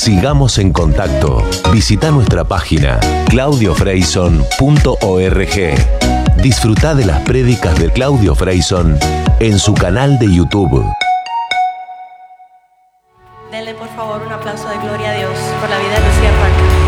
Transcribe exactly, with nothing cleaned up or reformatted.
Sigamos en contacto. Visita nuestra página claudio freyson punto org. Disfruta de las prédicas de Claudio Freyson en su canal de YouTube. Denle por favor un aplauso de gloria a Dios por la vida de Lucía Franca.